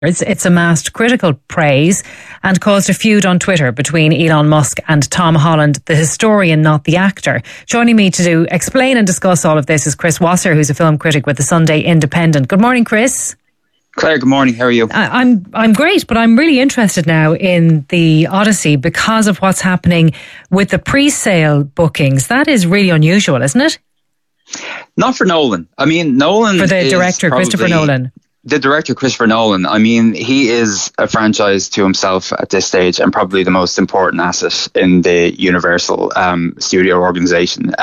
It's amassed critical praise and caused a feud on Twitter between Elon Musk and Tom Holland, the historian, not the actor. Joining me to explain and discuss all of this is Chris Wasser, who's a film critic with the Sunday Independent. Good morning, Chris. Claire, good morning. How are you? I'm great, but I'm really interested now in the Odyssey because of what's happening with the pre-sale bookings. That is really unusual, isn't it? Not for Nolan. I mean, Nolan for the director, Christopher Nolan. The director, Christopher Nolan, I mean, he is a franchise to himself at this stage and probably the most important asset in the Universal studio organization.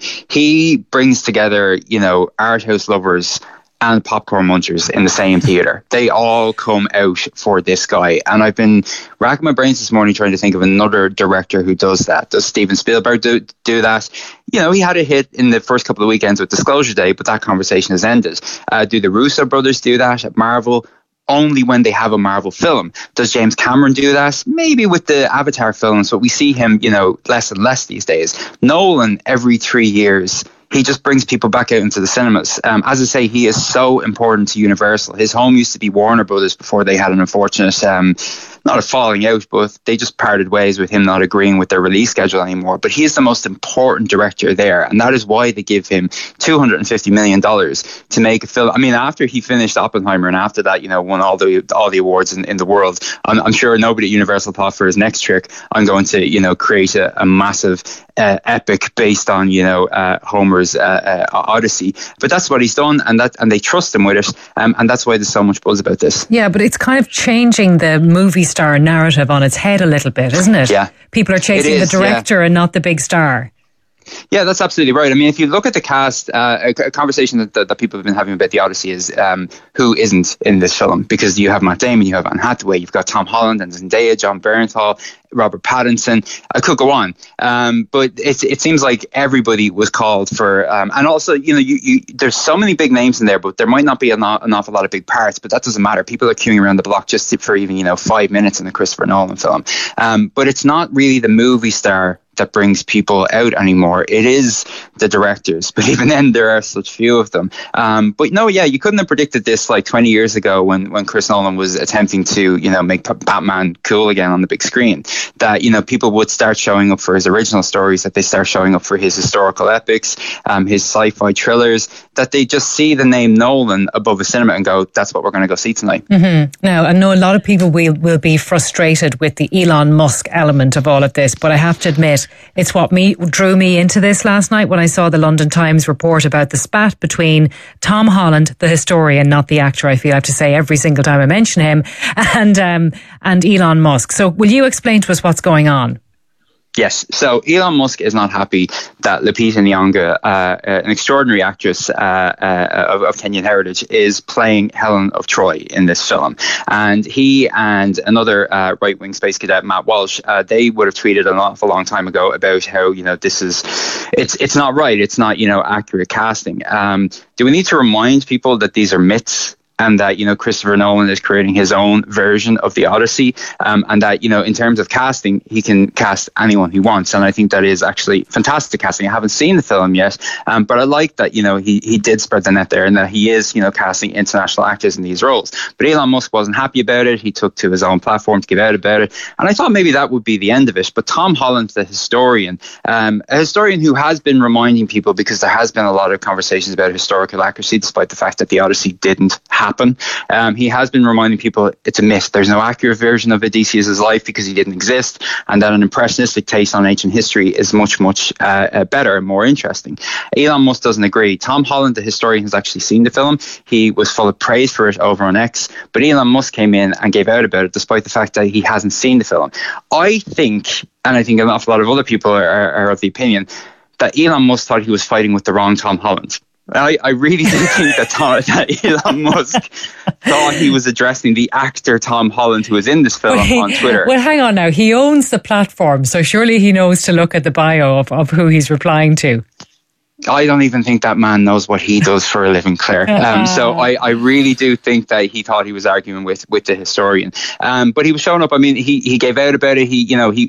He brings together, art house lovers and popcorn munchers in the same theatre. They all come out for this guy. And I've been racking my brains this morning trying to think of another director who does that. Does Steven Spielberg do that? He had a hit in the first couple of weekends with Disclosure Day, but that conversation has ended. Do the Russo brothers do that at Marvel? Only when they have a Marvel film. Does James Cameron do that? Maybe with the Avatar films, but we see him, less and less these days. Nolan, every 3 years, he just brings people back out into the cinemas. As I say, he is so important to Universal. His home used to be Warner Brothers before they had an unfortunate, not a falling out, but they just parted ways with him not agreeing with their release schedule anymore. But he is the most important director there, and that is why they give him $250 million to make a film. I mean, after he finished Oppenheimer and after that, won all the awards in the world, I'm sure nobody at Universal thought for his next trick, I'm going to, create a massive epic based on, Homer's Odyssey. But that's what he's done, and they trust him with it, and that's why there's so much buzz about this. Yeah, but it's kind of changing the movie star narrative on its head a little bit, isn't it? Yeah. People are chasing the director and not the big star. Yeah, that's absolutely right. I mean, if you look at the cast, a conversation that people have been having about the Odyssey is who isn't in this film, because you have Matt Damon, you have Anne Hathaway, you've got Tom Holland and Zendaya, John Bernthal, Robert Pattinson. I could go on, but it seems like everybody was called for, and also there's so many big names in there, but there might not be an awful lot of big parts, but that doesn't matter. People are queuing around the block just for even 5 minutes in a Christopher Nolan film, but it's not really the movie star that brings people out anymore. It is the directors, but even then there are such few of them. But no, yeah, you couldn't have predicted this like 20 years ago when Chris Nolan was attempting to make Batman cool again on the big screen, that people would start showing up for his original stories, that they start showing up for his historical epics, his sci-fi thrillers, that they just see the name Nolan above a cinema and go, that's what we're going to go see tonight. Mm-hmm. Now, I know a lot of people will be frustrated with the Elon Musk element of all of this, but I have to admit, it's what drew me into this last night when I saw the London Times report about the spat between Tom Holland, the historian, not the actor, I feel I have to say every single time I mention him, and Elon Musk. So will you explain to us what's going on? Yes. So Elon Musk is not happy that Lupita Nyong'o, an extraordinary actress of Kenyan heritage, is playing Helen of Troy in this film. And he and another right-wing space cadet, Matt Walsh, they would have tweeted an awful long time ago about how, it's not right. It's not, accurate casting. Do we need to remind people that these are myths? And that, Christopher Nolan is creating his own version of the Odyssey, and that, in terms of casting, he can cast anyone he wants. And I think that is actually fantastic casting. I haven't seen the film yet, but I like that, he did spread the net there, and that he is, casting international actors in these roles. But Elon Musk wasn't happy about it. He took to his own platform to give out about it. And I thought maybe that would be the end of it. But Tom Holland, the historian, a historian who has been reminding people, because there has been a lot of conversations about historical accuracy, despite the fact that the Odyssey didn't happen. He has been reminding people it's a myth. There's no accurate version of Odysseus' life because he didn't exist, and that an impressionistic take on ancient history is much, much better and more interesting. Elon Musk doesn't agree. Tom Holland, the historian, has actually seen the film. He was full of praise for it over on X, but Elon Musk came in and gave out about it despite the fact that he hasn't seen the film. I think an awful lot of other people are of the opinion that Elon Musk thought he was fighting with the wrong Tom Holland. I really do think that Elon Musk thought he was addressing the actor Tom Holland, who was in this film, on Twitter. Well, hang on now. He owns the platform, so surely he knows to look at the bio of who he's replying to. I don't even think that man knows what he does for a living, Claire. So I really do think that he thought he was arguing with the historian. But he was showing up. I mean, he gave out about it.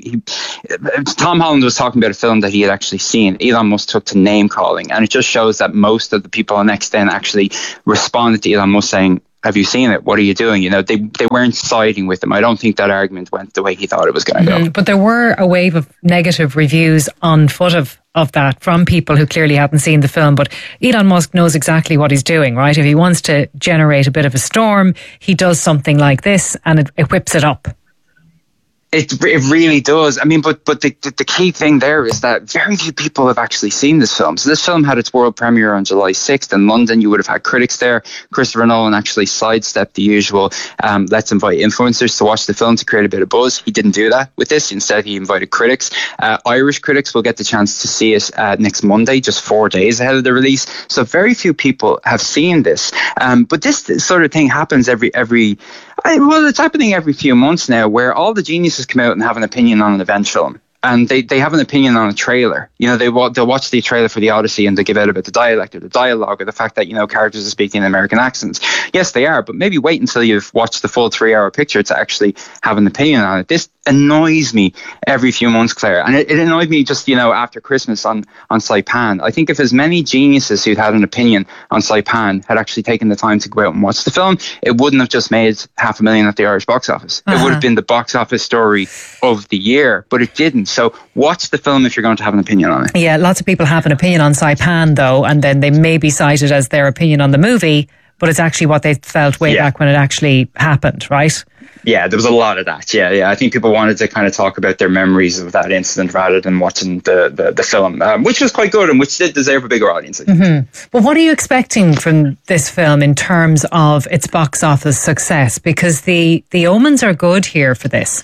Tom Holland was talking about a film that he had actually seen. Elon Musk took to name calling, and it just shows that most of the people on X then actually responded to Elon Musk saying, have you seen it? What are you doing? You know, they weren't siding with him. I don't think that argument went the way he thought it was going to go. But there were a wave of negative reviews on foot of that from people who clearly haven't seen the film. But Elon Musk knows exactly what he's doing, right? If he wants to generate a bit of a storm, he does something like this and it whips it up. It really does. I mean, but the key thing there is that very few people have actually seen this film. So this film had its world premiere on July 6th in London. You would have had critics there. Christopher Nolan actually sidestepped the usual let's invite influencers to watch the film to create a bit of buzz. He didn't do that with this. Instead, he invited critics. Irish critics will get the chance to see it next Monday, just 4 days ahead of the release. So very few people have seen this. But this sort of thing happens it's happening every few months now, where all the geniuses come out and have an opinion on an event film. And they have an opinion on a trailer. You know, they'll watch the trailer for The Odyssey and they give out about the dialect or the dialogue or the fact that, you know, characters are speaking in American accents. Yes, they are, but maybe wait until you've watched the full 3-hour picture to actually have an opinion on it. This annoys me every few months, Claire. And it annoyed me just, you know, after Christmas on Saipan. I think if as many geniuses who'd had an opinion on Saipan had actually taken the time to go out and watch the film, it wouldn't have just made $500,000 at the Irish box office. It would have been the box office story of the year, but it didn't. So watch the film if you're going to have an opinion on it. Yeah, lots of people have an opinion on Saipan, though, and then they may be cited as their opinion on the movie, but it's actually what they felt way back when it actually happened, right? Yeah, there was a lot of that. Yeah. I think people wanted to kind of talk about their memories of that incident rather than watching the film, which was quite good and which did deserve a bigger audience. But what are you expecting from this film in terms of its box office success? Because the omens are good here for this.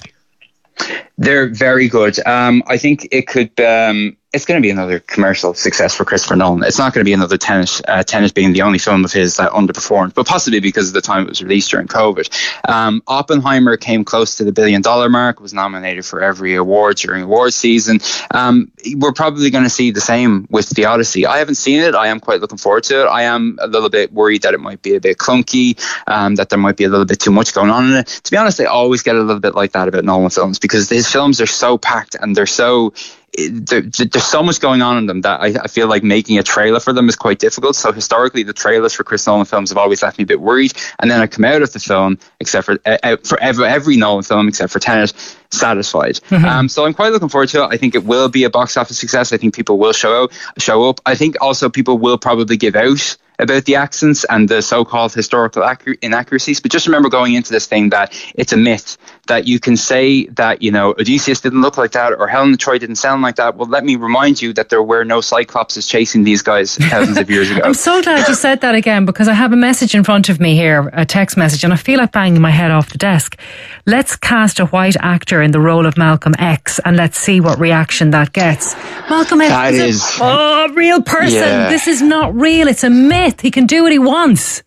They're very good. I think it could. It's going to be another commercial success for Christopher Nolan. It's not going to be another Tenet. Tenet being the only film of his that underperformed, but possibly because of the time it was released during COVID. Oppenheimer came close to the $1 billion mark. Was nominated for every award during awards season. We're probably going to see the same with The Odyssey. I haven't seen it. I am quite looking forward to it. I am a little bit worried that it might be a bit clunky. That there might be a little bit too much going on in it. To be honest, I always get a little bit like that about Nolan films because his films are so packed and they're so. There's so much going on in them that I feel like making a trailer for them is quite difficult. So historically, the trailers for Chris Nolan films have always left me a bit worried. And then I come out of the film, except for every Nolan film except for Tenet, satisfied. So I'm quite looking forward to it. I think it will be a box office success. I think people will show up. I think also people will probably give out about the accents and the so-called historical inaccuracies. But just remember going into this thing that it's a myth, that you can say that, you know, Odysseus didn't look like that or Helen of Troy didn't sound like that. Well, let me remind you that there were no Cyclopses chasing these guys thousands of years ago. I'm so glad you said that again, because I have a message in front of me here, a text message, and I feel like banging my head off the desk. Let's cast a white actor in the role of Malcolm X and let's see what reaction that gets. Malcolm X is a real person. Yeah. This is not real. It's a myth. He can do what he wants.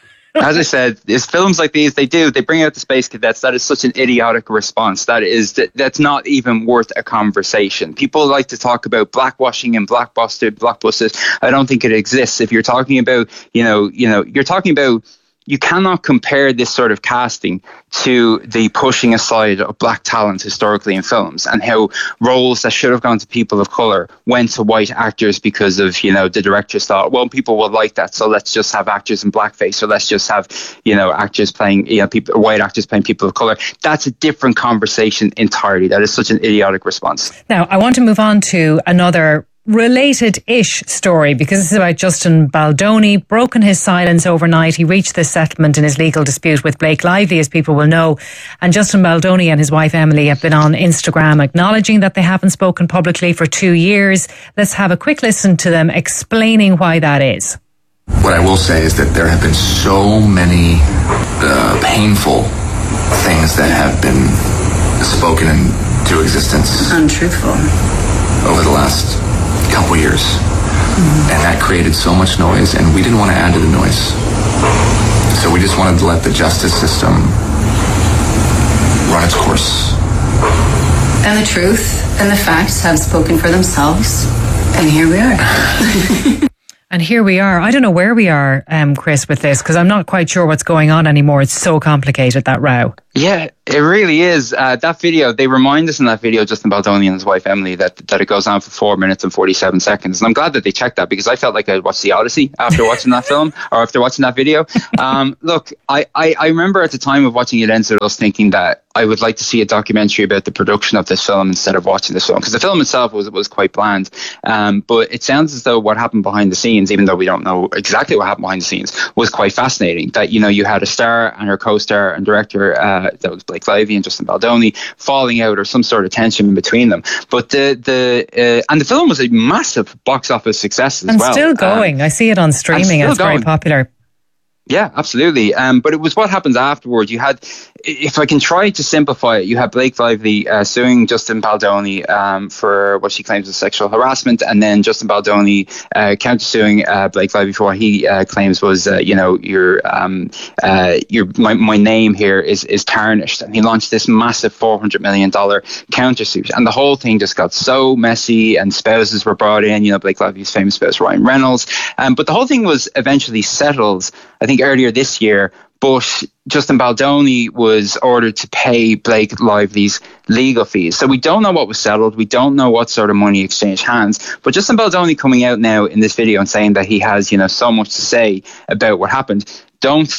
As I said, it's films like these, they bring out the space cadets. That is such an idiotic response. That's not even worth a conversation. People like to talk about blackwashing and blockbusters. I don't think it exists. If you're talking about, you're talking about, you cannot compare this sort of casting to the pushing aside of black talent historically in films and how roles that should have gone to people of colour went to white actors because of, the directors thought, well, people will like that, so let's just have actors in blackface, or let's just have, actors playing, white actors playing people of colour. That's a different conversation entirely. That is such an idiotic response. Now, I want to move on to another related-ish story, because this is about Justin Baldoni. Broken his silence overnight. He reached this settlement in his legal dispute with Blake Lively, as people will know. And Justin Baldoni and his wife Emily have been on Instagram acknowledging that they haven't spoken publicly for 2 years. Let's have a quick listen to them explaining why that is. What I will say is that there have been so many painful things that have been spoken into existence. Untruthful. Over the last couple years, and that created so much noise, and we didn't want to add to the noise, so we just wanted to let the justice system run its course. And the truth and the facts have spoken for themselves, and here we are. And here we are. I don't know where we are, Chris, with this, because I'm not quite sure what's going on anymore. It's so complicated, that row. Yeah, it really is. That video, they remind us in that video, Justin Baldoni and his wife Emily, that it goes on for 4 minutes and 47 seconds. And I'm glad that they checked that, because I felt like I'd watched The Odyssey after watching that film, or after watching that video. Look, I remember at the time of watching it, I was thinking that I would like to see a documentary about the production of this film instead of watching this film, because the film itself was quite bland. But it sounds as though what happened behind the scenes, even though we don't know exactly what happened behind the scenes, was quite fascinating. That, you know, you had a star and her co-star and director, that was Blake Lively and Justin Baldoni, falling out, or some sort of tension in between them. But the film was a massive box office success as well. And still going. I see it on streaming. It's very popular. Yeah, absolutely. But it was what happens afterward. You had, if I can try to simplify it, you had Blake Lively suing Justin Baldoni for what she claims was sexual harassment, and then Justin Baldoni counter-suing Blake Lively for what he claims was, my name here is tarnished. And he launched this massive $400 million countersuit, and the whole thing just got so messy, and spouses were brought in. You know, Blake Lively's famous spouse Ryan Reynolds, but the whole thing was eventually settled, I think, earlier this year. But Justin Baldoni was ordered to pay Blake Lively's legal fees. So we don't know what was settled. We don't know what sort of money exchanged hands. But Justin Baldoni coming out now in this video and saying that he has, so much to say about what happened. I don't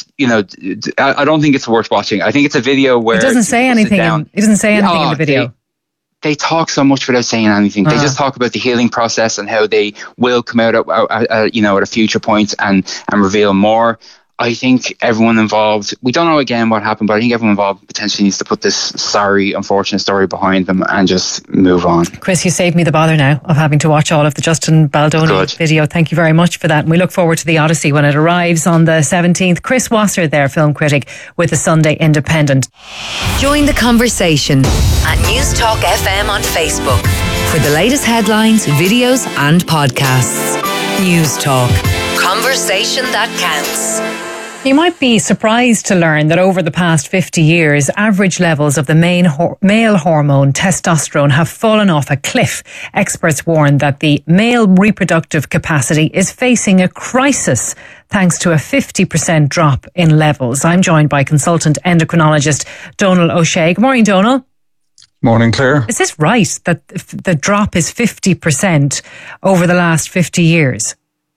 think it's worth watching. I think it's a video where he doesn't say anything. He doesn't say anything in the video. They talk so much without saying anything. They just talk about the healing process and how they will come out at a future point and reveal more. I think everyone involved, we don't know again what happened, but I think everyone involved potentially needs to put this sorry, unfortunate story behind them and just move on. Chris, you saved me the bother now of having to watch all of the Justin Baldoni video. Thank you very much for that. And we look forward to The Odyssey when it arrives on the 17th. Chris Wasser there, film critic with the Sunday Independent. Join the conversation at News Talk FM on Facebook for the latest headlines, videos and podcasts. News Talk. Conversation that counts. You might be surprised to learn that over the past 50 years, average levels of the male hormone testosterone have fallen off a cliff. Experts warn that the male reproductive capacity is facing a crisis thanks to a 50% drop in levels. I'm joined by consultant endocrinologist Donal O'Shea. Good morning, Donal. Morning, Claire. Is this right, that the drop is 50% over the last 50 years?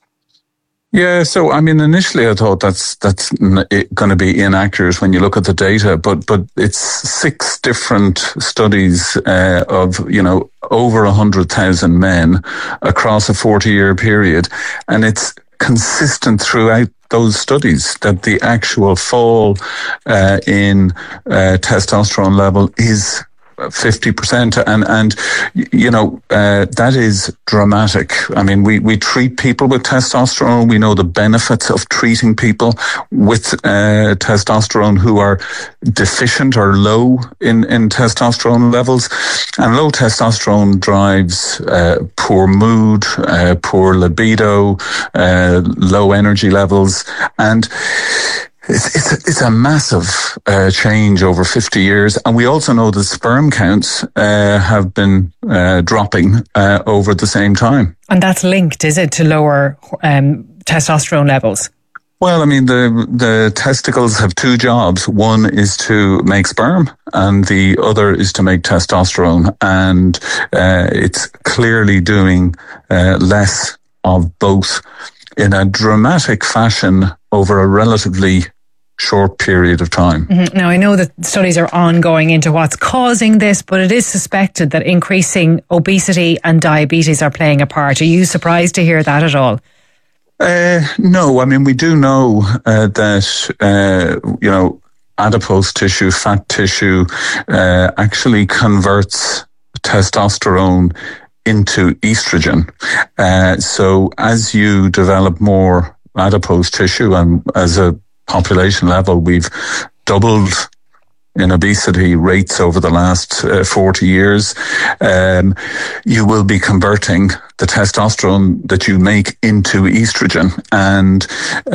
Yeah, so I mean, initially I thought that's going to be inaccurate when you look at the data, but it's 6 different studies of over 100,000 men across a 40-year period, and it's consistent throughout those studies that the actual fall in testosterone level is 50%, and that is dramatic. I mean, we treat people with testosterone. We know the benefits of treating people with testosterone who are deficient or low in testosterone levels, and low testosterone drives poor mood, poor libido, low energy levels, and it's a massive change over 50 years. And we also know that sperm counts have been dropping over the same time. And that's linked, is it, to lower testosterone levels? Well, I mean, the testicles have 2 jobs. One is to make sperm and the other is to make testosterone. And it's clearly doing less of both in a dramatic fashion over a relatively short period of time. Mm-hmm. Now, I know that studies are ongoing into what's causing this, but it is suspected that increasing obesity and diabetes are playing a part. Are you surprised to hear that at all? No, I mean, we do know that, adipose tissue, fat tissue, actually converts testosterone into estrogen. So as you develop more adipose tissue, and as a population level, we've doubled in obesity rates over the last 40 years, you will be converting the testosterone that you make into estrogen. And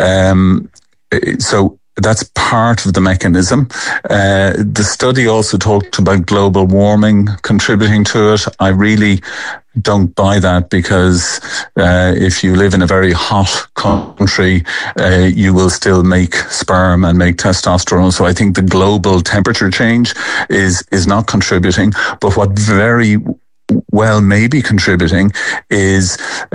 so that's part of the mechanism. The study also talked about global warming contributing to it. I really don't buy that, because if you live in a very hot country, you will still make sperm and make testosterone. So I think the global temperature change is not contributing. But what very well may be contributing is,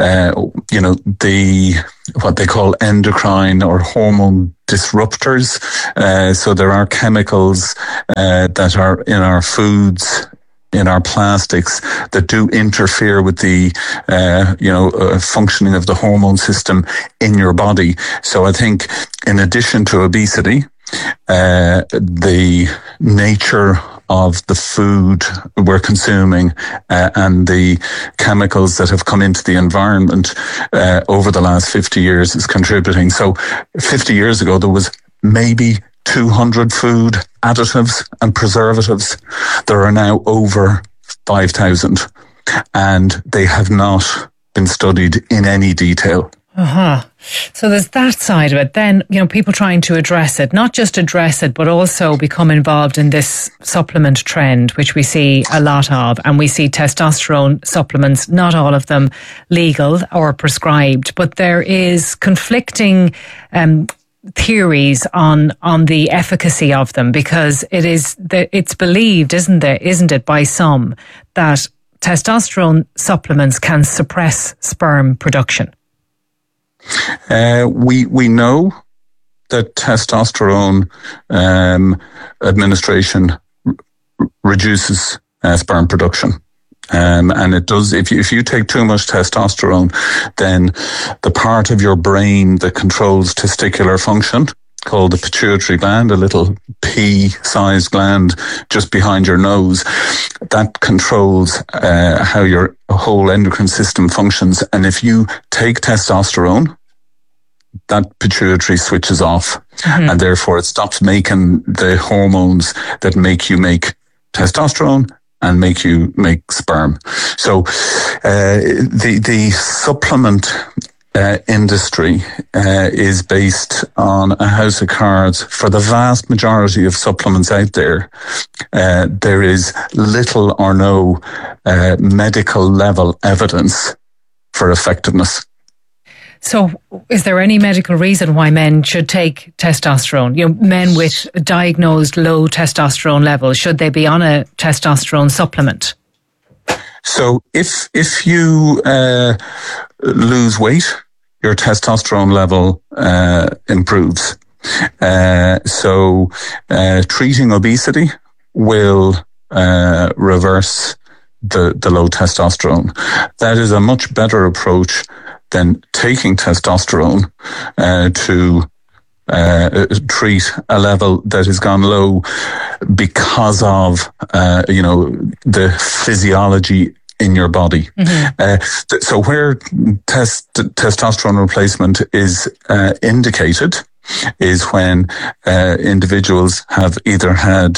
what they call endocrine or hormone disruptors. So there are chemicals that are in our foods, in our plastics, that do interfere with the, functioning of the hormone system in your body. So I think in addition to obesity, the nature of the food we're consuming and the chemicals that have come into the environment over the last 50 years is contributing. So 50 years ago, there was maybe 200 food additives and preservatives. There are now over 5,000, and they have not been studied in any detail. So there's that side of it. Then, people trying to address it, not just address it, but also become involved in this supplement trend, which we see a lot of. And we see testosterone supplements, not all of them legal or prescribed, but there is conflicting theories on the efficacy of them, because it's believed, isn't it, by some, that testosterone supplements can suppress sperm production. We know that testosterone administration reduces sperm production. And it does, if you take too much testosterone, then the part of your brain that controls testicular function, called the pituitary gland, a little pea-sized gland just behind your nose, that controls how your whole endocrine system functions. And if you take testosterone, that pituitary switches off, and therefore it stops making the hormones that make you make testosterone and make you make sperm. So the supplement industry is based on a house of cards. For the vast majority of supplements out there, there is little or no medical level evidence for effectiveness. So is there any medical reason why men should take testosterone? Men with diagnosed low testosterone levels, should they be on a testosterone supplement? So if you lose weight, your testosterone level improves. So treating obesity will reverse the low testosterone. That is a much better approach than taking testosterone to treat a level that has gone low because of the physiology in your body. So where testosterone replacement is indicated is when individuals have either had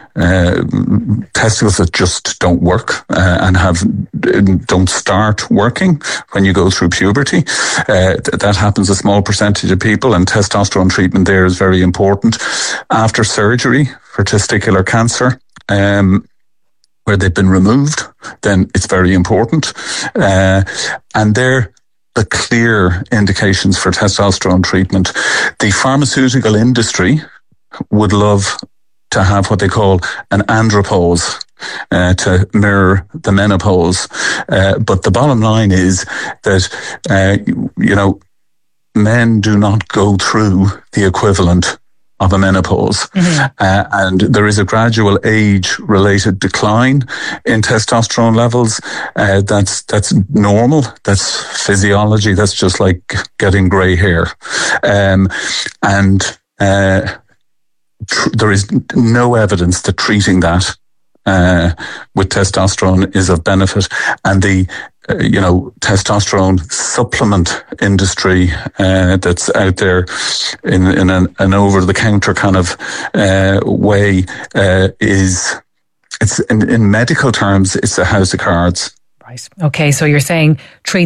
testicles that just don't work and don't start working when you go through puberty. That happens a small percentage of people, and testosterone treatment there is very important. After surgery for testicular cancer, where they've been removed, then it's very important. And they're the clear indications for testosterone treatment. The pharmaceutical industry would love to have what they call an andropause to mirror the menopause. But the bottom line is that, men do not go through the equivalent of a menopause. And there is a gradual age-related decline in testosterone levels. That's normal. That's physiology. That's just like getting grey hair. There is no evidence that treating that with testosterone is of benefit. And the testosterone supplement industry that's out there in an over-the-counter kind of way it's in medical terms, it's a house of cards. Right. Okay, so you're saying treat the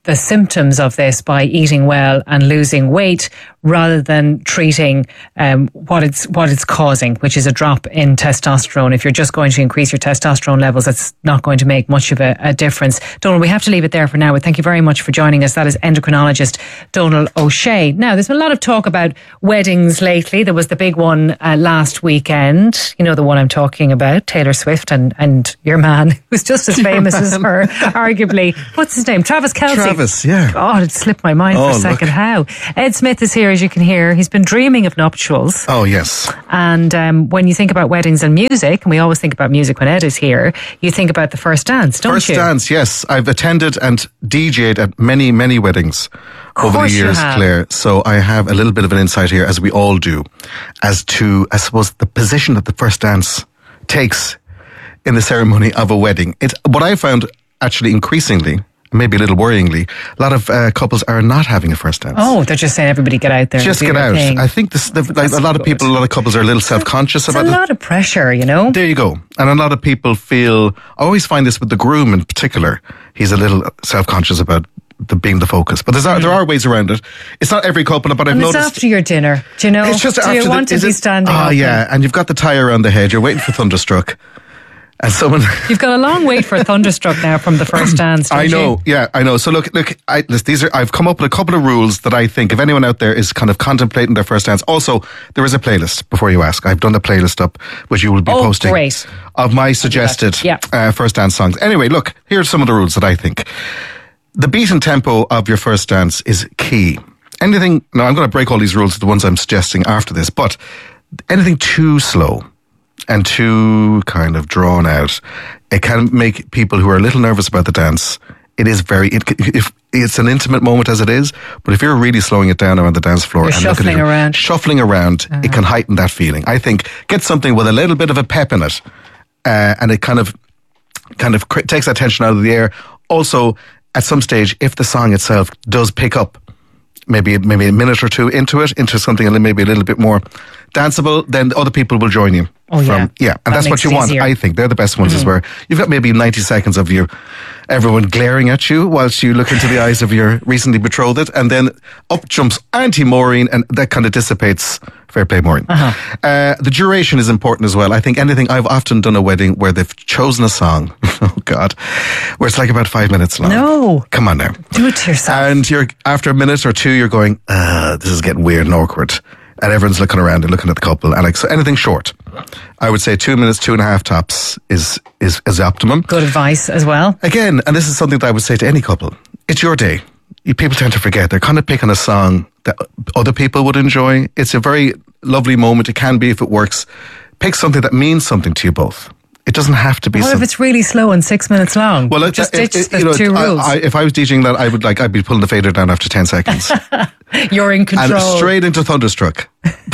the symptoms of this by eating well and losing weight, rather than treating what it's causing, which is a drop in testosterone. If you're just going to increase your testosterone levels, that's not going to make much of a difference. Donal, we have to leave it there for now, but thank you very much for joining us. That is endocrinologist Donal O'Shea. Now, there's been a lot of talk about weddings lately. There was the big one last weekend. You know the one I'm talking about, Taylor Swift and your man, who's just as famous as her, arguably. What's his name? Travis Kelce. Travis, yeah. God, it slipped my mind for a second. Look. How? Ed Smith is here, as you can hear. He's been dreaming of nuptials. Oh, yes. And when you think about weddings and music, and we always think about music when Ed is here, you think about the first dance, don't you? First dance, yes. I've attended and DJ'd at many, many weddings over the years, Claire. So I have a little bit of an insight here, as we all do, as to, I suppose, the position that the first dance takes in the ceremony of a wedding. It's what I found actually increasingly, maybe a little worryingly, a lot of couples are not having a first dance. Oh, they're just saying everybody get out there. Just get out. Thing. I think a lot of couples are a little self-conscious about it. It's a lot of pressure, you know. There you go. And a lot of people feel, I always find this with the groom in particular, he's a little self-conscious about being the focus. But there are ways around it. It's not every couple, but I've noticed. It's after your dinner. Do you know? It's just do you want to be standing up? Oh, yeah. And you've got the tie around the head. You're waiting for Thunderstruck. And someone you've got a long wait for Thunderstruck now from the first dance. I know, yeah, I know. So look, I've come up with a couple of rules that I think if anyone out there is kind of contemplating their first dance. Also, there is a playlist. Before you ask, I've done the playlist up, which you will be posting. Great. Of my suggested first dance songs. Anyway, look, here's some of the rules that I think. The beat and tempo of your first dance is key. Anything. Now, I'm going to break all these rules, the ones I'm suggesting after this, but anything too slow and too kind of drawn out, it can make people who are a little nervous about the dance. If it's an intimate moment as it is, but if you're really slowing it down around the dance floor and shuffling around, it can heighten that feeling. I think get something with a little bit of a pep in it, and it kind of takes that tension out of the air. Also, at some stage, if the song itself does pick up, maybe a minute or two into something maybe a little bit more danceable, then other people will join you. Oh, and that's what you want. I think they're the best ones, is where you've got maybe 90 seconds of everyone glaring at you whilst you look into the eyes of your recently betrothed, and then up jumps Auntie Maureen, and that kind of dissipates. Fair play, Maureen. The duration is important as well. I think I've often done a wedding where they've chosen a song, oh God, where it's like about 5 minutes long. No. Come on now. Do it to yourself. And after a minute or two, you're going, this is getting weird and awkward. And everyone's looking around and looking at the couple. And so anything short, I would say 2 minutes, 2.5 tops is optimum. Good advice as well. Again, and this is something that I would say to any couple. It's your day. People tend to forget. They're kind of picking a song that other people would enjoy. It's a very lovely moment. It can be if it works. Pick something that means something to you both. It doesn't have to be. What if it's really slow and 6 minutes long? Well, just ditch the two rules. If I was DJing that, I'd be pulling the fader down after 10 seconds. You're in control. And straight into Thunderstruck.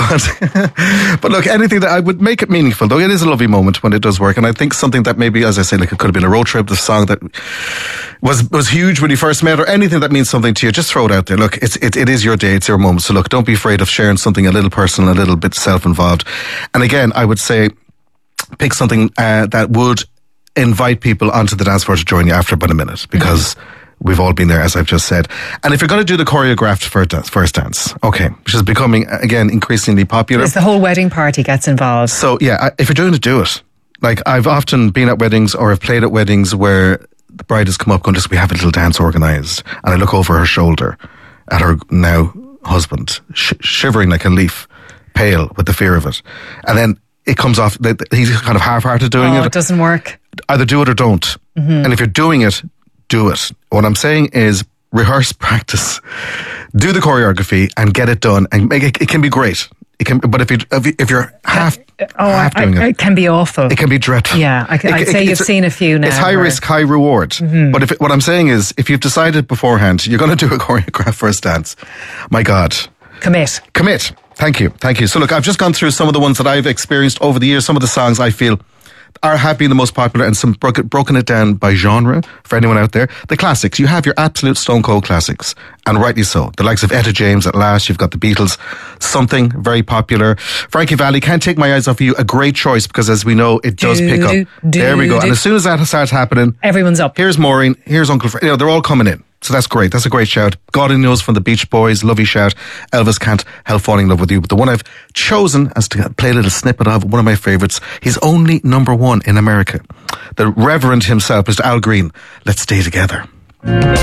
But look, anything that I would make it meaningful, though it is a lovely moment when it does work. And I think something that maybe, as I say, like it could have been a road trip, the song that was huge when you first met, or anything that means something to you, just throw it out there. Look, it is your day, it's your moment. So look, don't be afraid of sharing something a little personal, a little bit self-involved. And again, I would say, pick something that would invite people onto the dance floor to join you after about a minute, because we've all been there, as I've just said. And if you're going to do the choreographed first dance, okay, which is becoming, again, increasingly popular. Because the whole wedding party gets involved. So, yeah, if you're doing it, do it. Like, I've often been at weddings, or I've played at weddings where the bride has come up going, we have a little dance organised. And I look over her shoulder at her now husband, shivering like a leaf, pale with the fear of it. And then it comes off, he's kind of half-hearted doing it. It doesn't work. Either do it or don't. And if you're doing it, do it. What I'm saying is rehearse, practice, do the choreography and get it done, and make it can be great. It can, but if you're half doing it can be awful. It can be dreadful. Yeah, I'd say you've seen a few now. It's high risk, high reward. But what I'm saying is, if you've decided beforehand you're going to do a choreographed first dance, my God, commit. Thank you. So look, I've just gone through some of the ones that I've experienced over the years, some of the songs I feel have been the most popular, and some broken it down by genre for anyone out there. The classics, you have your absolute stone cold classics, and rightly so. The likes of Etta James, At Last, you've got the Beatles, Something, very popular. Frankie Valli, Can't Take My Eyes Off You, a great choice, because as we know, it does pick up. There we go. And as soon as that starts happening, everyone's up. Here's Maureen, here's Uncle Fred, they're all coming in. So that's great. That's a great shout. God Only Knows from the Beach Boys. Lovely shout. Elvis Can't Help Falling in Love with You. But the one I've chosen as to play a little snippet of, one of my favourites, he's only number one in America. The Reverend himself, Mr. Al Green. Let's Stay Together.